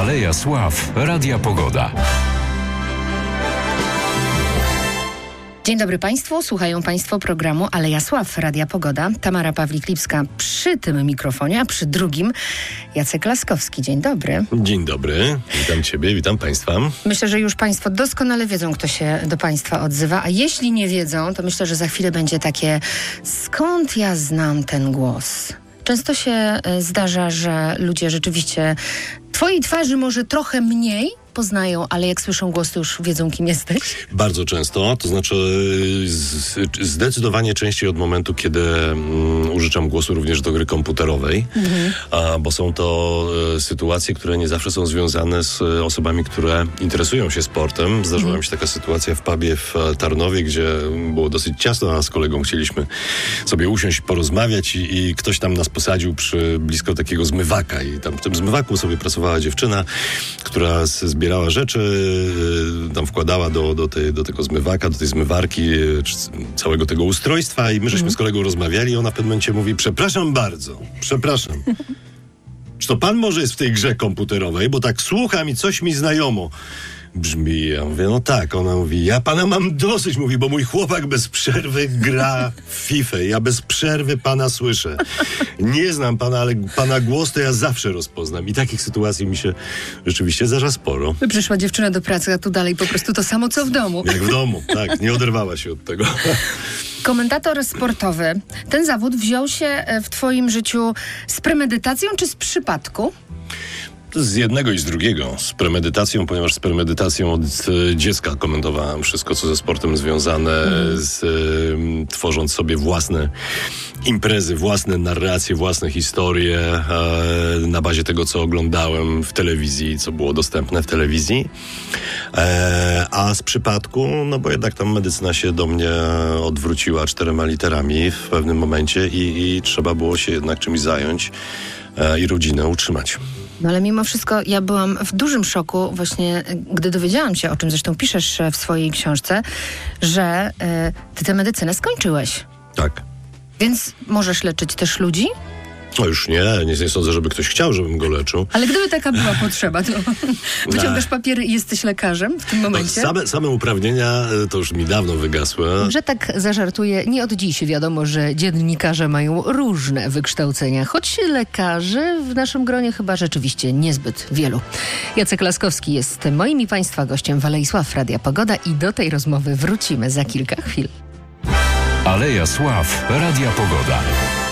Aleja Sław, Radia Pogoda. Dzień dobry Państwu, słuchają Państwo programu Aleja Sław, Radia Pogoda. Tamara Pawlik-Lipska przy tym mikrofonie, a przy drugim Jacek Laskowski. Dzień dobry. Dzień dobry, witam Ciebie, witam Państwa. Myślę, że już Państwo doskonale wiedzą, kto się do Państwa odzywa, a jeśli nie wiedzą, to myślę, że za chwilę będzie takie: skąd ja znam ten głos? Często się zdarza, że ludzie rzeczywiście Twojej twarzy może trochę mniej poznają, ale jak słyszą głos, to już wiedzą, kim jesteś? Bardzo często, to znaczy zdecydowanie częściej od momentu, kiedy użyczam głosu również do gry komputerowej, bo są to sytuacje, które nie zawsze są związane z osobami, które interesują się sportem. Zdarzyła mi się taka sytuacja w pubie w Tarnowie, gdzie było dosyć ciasno, a z kolegą chcieliśmy sobie usiąść, porozmawiać i ktoś tam nas posadził blisko takiego zmywaka i tam w tym zmywaku sobie pracowała dziewczyna, która zbierała rzeczy, tam wkładała do tego zmywaka, do tej zmywarki, całego tego ustrojstwa i my żeśmy z kolegą rozmawiali i ona w pewnym momencie mówi: przepraszam bardzo, czy to pan może jest w tej grze komputerowej, bo tak słucham i coś mi znajomo brzmi. Ja mówię, no tak. Ona mówi, ja pana mam dosyć, mówi, bo mój chłopak bez przerwy gra w FIFA. Ja bez przerwy pana słyszę. Nie znam pana, ale pana głos to ja zawsze rozpoznam. I takich sytuacji mi się rzeczywiście zdarza sporo. Przyszła dziewczyna do pracy, a tu dalej po prostu to samo, co w domu. Jak w domu, tak. Nie oderwała się od tego. Komentator sportowy. Ten zawód wziął się w twoim życiu z premedytacją czy z przypadku? Z jednego i z drugiego. Z premedytacją, ponieważ z premedytacją od dziecka komentowałem wszystko, co ze sportem związane, tworząc sobie własne imprezy, własne narracje, własne historie na bazie tego, co oglądałem w telewizji, co było dostępne w telewizji. A z przypadku, no bo jednak tam medycyna się do mnie odwróciła 4 literami w pewnym momencie i trzeba było się jednak czymś zająć i rodzinę utrzymać. No ale mimo wszystko ja byłam w dużym szoku właśnie, gdy dowiedziałam się, o czym zresztą piszesz w swojej książce, że ty tę medycynę skończyłeś. Tak. Więc możesz leczyć też ludzi? No już nie sądzę, żeby ktoś chciał, żebym go leczył. Ale gdyby taka była potrzeba, to wyciągasz papiery i jesteś lekarzem w tym momencie? No, same uprawnienia to już mi dawno wygasły. Że tak zażartuję, nie od dziś wiadomo, że dziennikarze mają różne wykształcenia, choć lekarzy w naszym gronie chyba rzeczywiście niezbyt wielu. Jacek Laskowski jest moim i Państwa gościem w Alei Sław, Radia Pogoda, i do tej rozmowy wrócimy za kilka chwil. Aleja Sław, Radia Pogoda.